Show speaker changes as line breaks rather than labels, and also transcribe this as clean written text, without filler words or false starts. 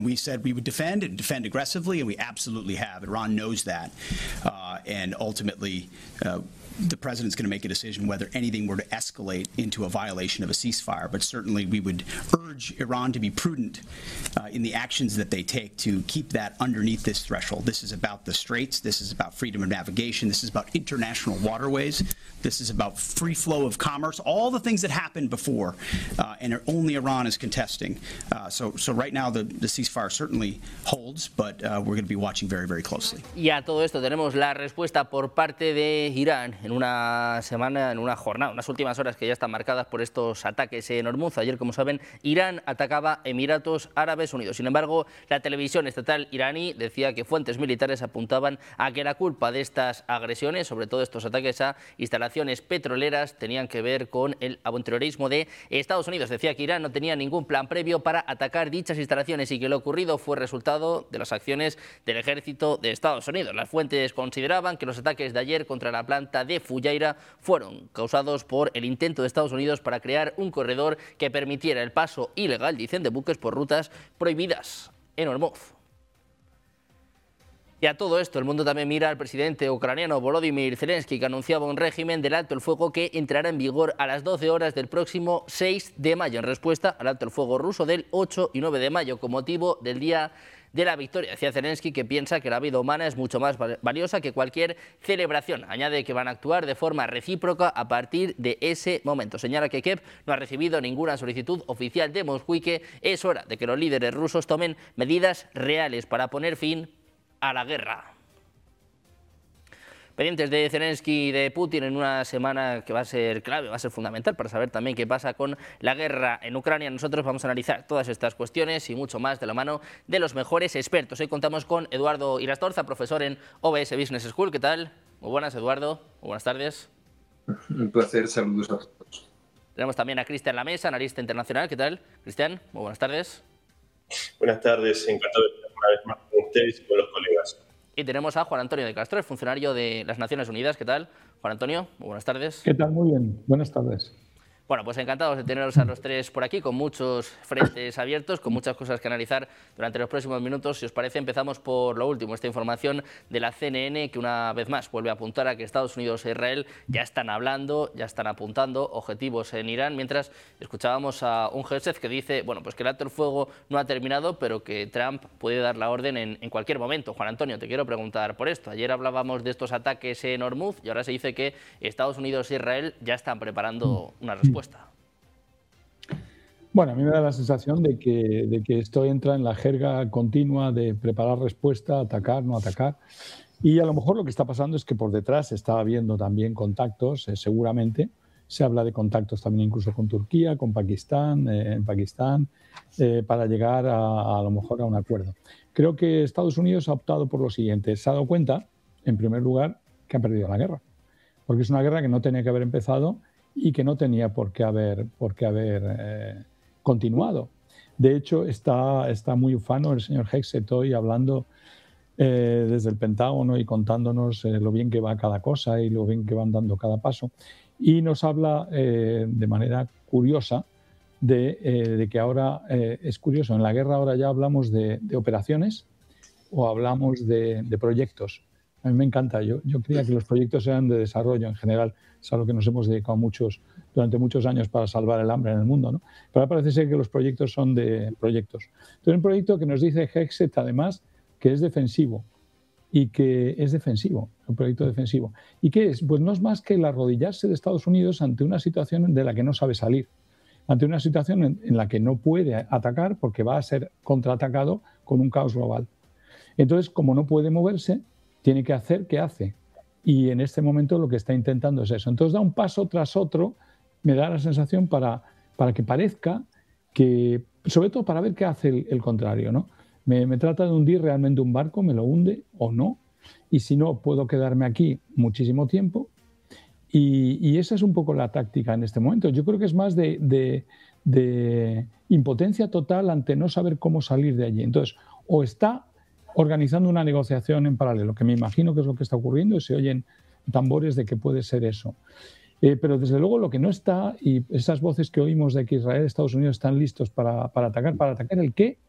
We said we would defend and defend aggressively, and we absolutely have. Iran knows that. And ultimately, the president's going to make a decision whether anything were to escalate into a violation of a ceasefire. But certainly we would urge Iran to be prudent in the actions that they take to keep that underneath this threshold. This is about the straits. This is about freedom of navigation. This is about international waterways. This is about free flow of commerce, all the things that happened before, and only Iran is contesting. So right now the ceasefire certainly holds, but we're going to be watching very, very closely.
Y a todo esto tenemos la respuesta por parte de Irán en una semana, en una jornada, unas últimas horas que ya están marcadas por estos ataques en Hormuz. Ayer, como saben, Irán atacaba Emiratos Árabes Unidos. Sin embargo, la televisión estatal iraní decía que fuentes militares apuntaban a que la culpa de estas agresiones, sobre todo estos ataques a instalaciones petroleras, tenían que ver con el aventurerismo de Estados Unidos. Decía que Irán no tenía ningún plan previo para atacar dichas instalaciones y que lo ocurrido fue resultado de las acciones del ejército de Estados Unidos. Las fuentes consideraban que los ataques de ayer contra la planta de Fujairah fueron causados por el intento de Estados Unidos para crear un corredor que permitiera el paso ilegal, dicen, de buques por rutas prohibidas en Hormuz. Y a todo esto, el mundo también mira al presidente ucraniano Volodymyr Zelensky, que anunciaba un régimen del alto el fuego que entrará en vigor a las 12 horas del próximo 6 de mayo, en respuesta al alto el fuego ruso del 8 y 9 de mayo, con motivo del Día de la Victoria. Decía Zelensky que piensa que la vida humana es mucho más valiosa que cualquier celebración. Añade que van a actuar de forma recíproca a partir de ese momento. Señala que Kiev no ha recibido ninguna solicitud oficial de Moscú y que es hora de que los líderes rusos tomen medidas reales para poner fin a la guerra. Pendientes de Zelensky y de Putin en una semana que va a ser clave, va a ser fundamental para saber también qué pasa con la guerra en Ucrania. Nosotros vamos a analizar todas estas cuestiones y mucho más de la mano de los mejores expertos. Hoy contamos con Eduardo Irastorza, profesor en OBS Business School. ¿Qué tal? Muy buenas, Eduardo. Muy buenas tardes.
Un placer, saludos a todos.
Tenemos también a Cristian Lamesa, analista internacional. ¿Qué tal, Cristian? Muy buenas tardes.
Buenas tardes, encantado de estar una vez más con ustedes y con los colegas.
Y tenemos a Juan Antonio de Castro, el funcionario de las Naciones Unidas. ¿Qué tal, Juan Antonio? Muy buenas tardes.
¿Qué tal? Muy bien. Buenas tardes.
Bueno, pues encantados de teneros a los tres por aquí, con muchos frentes abiertos, con muchas cosas que analizar durante los próximos minutos. Si os parece, empezamos por lo último, esta información de la CNN, que una vez más vuelve a apuntar a que Estados Unidos e Israel ya están hablando, ya están apuntando objetivos en Irán, mientras escuchábamos a un Hegseth que dice, bueno, pues que el alto el fuego no ha terminado, pero que Trump puede dar la orden en cualquier momento. Juan Antonio, te quiero preguntar por esto. Ayer hablábamos de estos ataques en Hormuz y ahora se dice que Estados Unidos e Israel ya están preparando una respuesta.
Bueno, a mí me da la sensación de que esto entra en la jerga continua de preparar respuesta, atacar, no atacar. Y a lo mejor lo que está pasando es que por detrás está habiendo también contactos, seguramente. Se habla de contactos también incluso con Turquía, con Pakistán, en Pakistán, para llegar a lo mejor a un acuerdo. Creo que Estados Unidos ha optado por lo siguiente. Se ha dado cuenta, en primer lugar, que ha perdido la guerra. Porque es una guerra que no tenía que haber empezado y que no tenía por qué haber continuado. De hecho, está muy ufano el señor Hegseth hoy hablando desde el Pentágono y contándonos lo bien que va cada cosa y lo bien que van dando cada paso. Y nos habla de manera curiosa de que ahora, es curioso, en la guerra ahora ya hablamos de operaciones o hablamos de proyectos. A mí me encanta. Yo creía que los proyectos eran de desarrollo en general. Es a lo que nos hemos dedicado durante muchos años para salvar el hambre en el mundo, ¿no? Pero ahora parece ser que los proyectos son de proyectos. Entonces, un proyecto que nos dice Hegseth, además, que es defensivo. Y que es defensivo, un proyecto defensivo. ¿Y qué es? Pues no es más que el arrodillarse de Estados Unidos ante una situación de la que no sabe salir. Ante una situación en la que no puede atacar porque va a ser contraatacado con un caos global. Entonces, como no puede moverse, tiene que hacer ¿qué hace? Y en este momento lo que está intentando es eso. Entonces da un paso tras otro, me da la sensación para que parezca que, sobre todo para ver qué hace el contrario, ¿no? Me trata de hundir realmente un barco, me lo hunde o no, y si no, puedo quedarme aquí muchísimo tiempo. Y esa es un poco la táctica en este momento. Yo creo que es más de impotencia total ante no saber cómo salir de allí. Entonces, o está organizando una negociación en paralelo, que me imagino que es lo que está ocurriendo, y se oyen tambores de que puede ser eso. Pero desde luego lo que no está, y esas voces que oímos de que Israel y Estados Unidos están listos para atacar ¿el qué?